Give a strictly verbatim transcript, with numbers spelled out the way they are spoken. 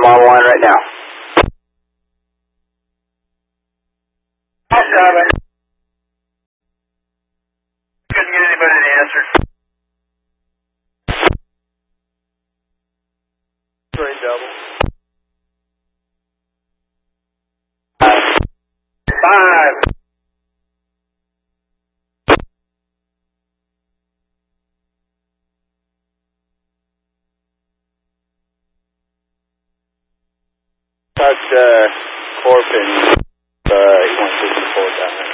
I'm on one right now. I'll stop it. Couldn't get anybody to answer. Three double. Five. Touch uh, Corpin. Uh, he wants to report down there.